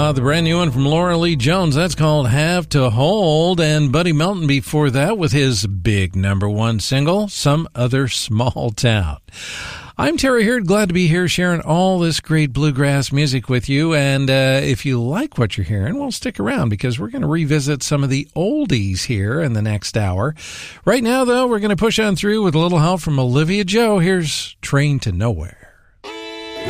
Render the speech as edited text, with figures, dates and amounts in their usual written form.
The brand new one from Laura Lee Jones. That's called Have to Hold. And Buddy Melton before that with his big #1 single, Some Other Small Town. I'm Terry Hurd, glad to be here sharing all this great bluegrass music with you. And if you like what you're hearing, well, stick around because we're going to revisit some of the oldies here in the next hour. Right now, though, we're going to push on through with a little help from Olivia Joe. Here's Train to Nowhere.